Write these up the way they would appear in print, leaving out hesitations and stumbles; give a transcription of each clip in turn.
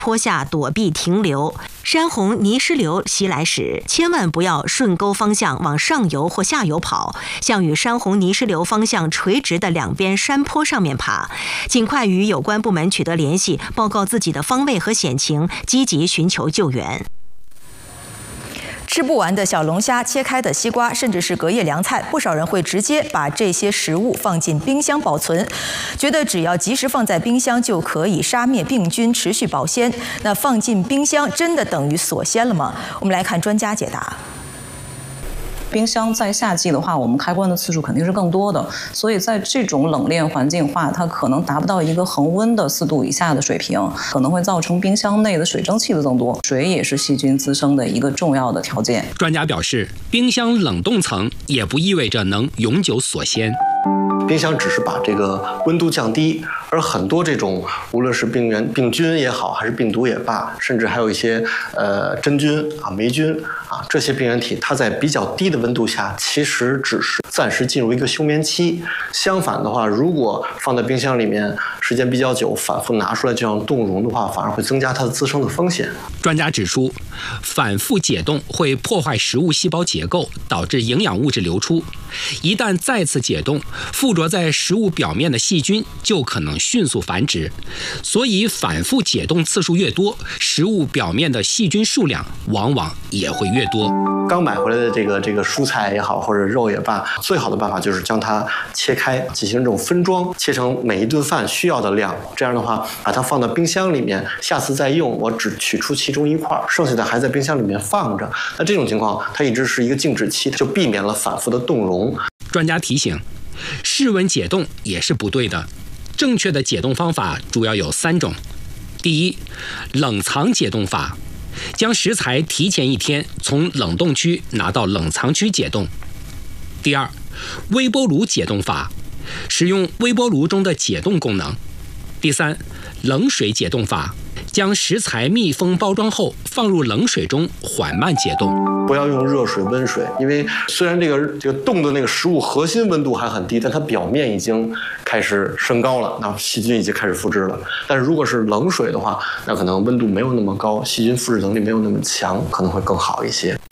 坡下躲避停留。山洪泥石流袭来时，千万不要顺沟方向往上游或下游跑，向与山洪泥石流方向垂直的两边山坡上面爬，尽快与有关部门取得联系，报告自己的方位和险情，积极寻求救援。 吃不完的小龙虾、切开的西瓜，甚至是隔夜凉菜，不少人会直接把这些食物放进冰箱保存，觉得只要及时放在冰箱就可以杀灭病菌、持续保鲜。那放进冰箱真的等于锁鲜了吗？我们来看专家解答。 冰箱在夏季的话，我们开关的次数肯定是更多的，所以在这种冷链环境下，它可能达不到一个恒温的4度以下的水平，可能会造成冰箱内的水蒸气的增多。水也是细菌滋生的一个重要的条件。 专家表示，冰箱冷冻层也不意味着能永久锁鲜。 冰箱只是把这个温度降低，而很多这种无论是病菌也好，还是病毒也罢，甚至还有一些真菌啊、霉菌啊这些病原体，它在比较低的温度下，其实只是暂时进入一个休眠期。相反的话，如果放在冰箱里面时间比较久，反复拿出来这样冻溶的话，反而会增加它的滋生的风险。 专家指出，反复解冻会破坏食物细胞结构，导致营养物质流出。一旦再次解冻，附着在食物表面的细菌就可能迅速繁殖，所以反复解冻次数越多，食物表面的细菌数量往往也会越多。 刚买回来的这个蔬菜也好，或者肉也罢，最好的办法就是将它切开，进行这种分装，切成每一顿饭需要的量。这样的话，把它放到冰箱里面，下次再用，我只取出其中一块，剩下的还在冰箱里面放着。那这种情况，它一直是一个静止期，就避免了反复的冻溶。 专家提醒，室温解冻也是不对的。正确的解冻方法主要有3种。第一，冷藏解冻法，将食材提前1天从冷冻区拿到冷藏区解冻。第二，微波炉解冻法，使用微波炉中的解冻功能。第三，冷水解冻法，将食材密封包装后放入冷水中缓慢解冻。 不要用热水、温水，因为虽然这个冻的那个食物核心温度还很低，但它表面已经开始升高了，那细菌已经开始复制了。但是如果是冷水的话，那可能温度没有那么高，细菌复制能力没有那么强，可能会更好一些。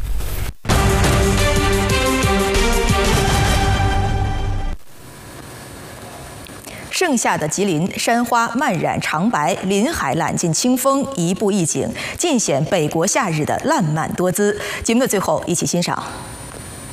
盛夏的吉林，山花漫染长白，林海揽尽清风，一步一景，尽显北国夏日的烂漫多姿。节目的最后，一起欣赏。